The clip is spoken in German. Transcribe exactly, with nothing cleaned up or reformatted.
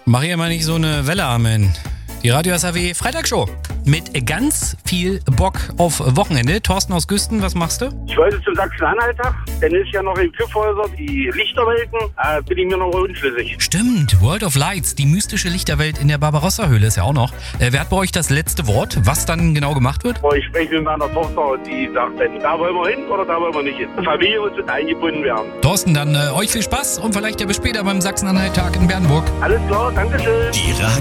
Mach hier mal nicht so eine Welle, Amen. Die Radio S A W Freitagsshow mit ganz viel Bock auf Wochenende. Thorsten aus Güsten, was machst du? Ich wollte zum Sachsen-Anhalt-Tag, dann ist ja noch in Kyffhäuser die Lichterwelten, äh, bin ich mir noch unschlüssig. Stimmt, World of Lights, die mystische Lichterwelt in der Barbarossa-Höhle ist ja auch noch. Äh, wer hat bei euch das letzte Wort, was dann genau gemacht wird? Ich spreche mit meiner Tochter und die sagt dann, da wollen wir hin oder da wollen wir nicht hin. Die Familie muss mit eingebunden werden. Thorsten, dann äh, euch viel Spaß und vielleicht ja bis später beim Sachsen-Anhalt-Tag in Bernburg. Alles klar, Dankeschön. Die Radio